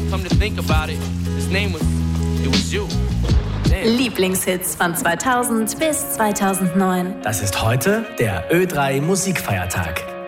Come to think about it, his name was, it was you. Lieblingshits von 2000 bis 2009. Das ist heute der Ö3 Musikfeiertag.